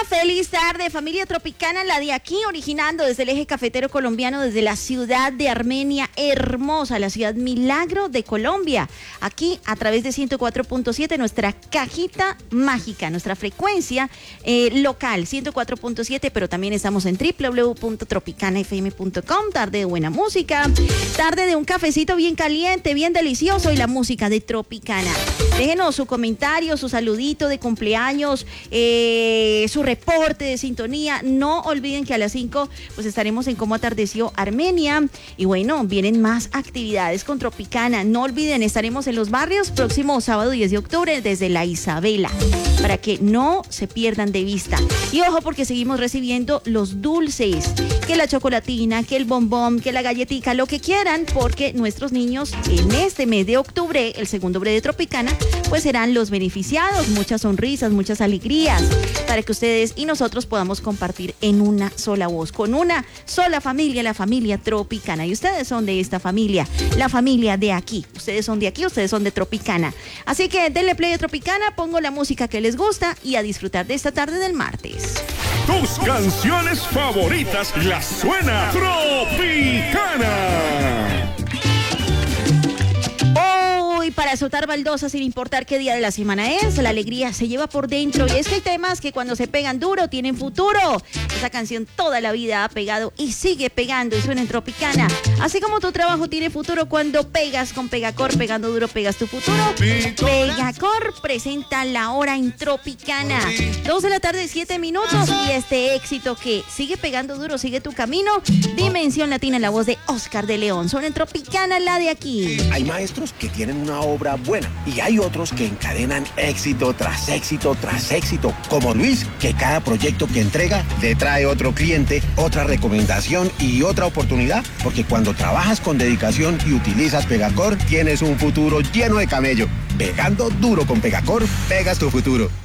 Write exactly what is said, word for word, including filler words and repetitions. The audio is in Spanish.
feliz tarde, familia tropicana, la de aquí, originando desde el eje cafetero colombiano, desde la ciudad de Armenia, hermosa, la ciudad milagro de Colombia. Aquí, a través de ciento cuatro punto siete, nuestra cajita mágica, nuestra frecuencia eh, local, ciento cuatro punto siete, pero también estamos en doble u doble u doble u punto tropicana f m punto com. Tarde de buena música, tarde de un cafecito bien caliente, bien delicioso y la música de Tropicana. Déjenos su comentario, su saludito de cumpleaños, eh, su reporte de sintonía. No olviden que a las cinco pues estaremos en Cómo Atardeció Armenia. Y bueno, vienen más actividades con Tropicana. No olviden, estaremos en los barrios próximo sábado diez de octubre desde la Isabela, para que no se pierdan de vista. Y ojo, porque seguimos recibiendo los dulces, que la chocolatina, que el bombón, que la galletica, lo que quieran, porque nuestros niños en este mes de octubre, el segundo bre de Tropicana, pues serán los beneficiados. Muchas sonrisas, muchas alegrías, para que ustedes y nosotros podamos compartir en una sola voz, con una sola familia, la familia Tropicana. Y ustedes son de esta familia, la familia de aquí. Ustedes son de aquí, ustedes son de Tropicana. Así que denle play a Tropicana, pongo la música que les gusta y a disfrutar de esta tarde del martes. Tus canciones favoritas las suena Tropicana. Hoy, para soltar baldosa sin importar qué día de la semana es, la alegría se lleva por dentro. Y es que hay temas que cuando se pegan duro tienen futuro. Esa canción toda la vida ha pegado y sigue pegando y suena en Tropicana. Así como tu trabajo tiene futuro cuando pegas con Pegacor, pegando duro pegas tu futuro. Pegacor presenta La Hora en Tropicana. Dos de la tarde, siete minutos. Y este éxito que sigue pegando duro, sigue tu camino. Dimensión Latina en la voz de Oscar de León. Suena en Tropicana, la de aquí. Hay maestros que tienen una obra buena y hay otros que encadenan éxito tras éxito tras éxito, como Luis, que cada proyecto que entrega le trae otro cliente, otra recomendación y otra oportunidad, porque cuando trabajas con dedicación y utilizas Pegacor, tienes un futuro lleno de camello. Pegando duro con Pegacor, pegas tu futuro.